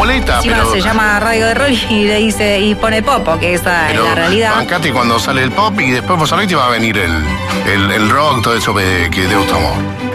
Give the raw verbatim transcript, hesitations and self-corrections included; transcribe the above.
boleta. Encima pero se llama Radio de Rock y le dice, y pone Popo, que esa pero es la realidad. bancate cuando sale el pop y después vos sabés que va a venir el, el, el rock, todo eso que, que te gusta a vos.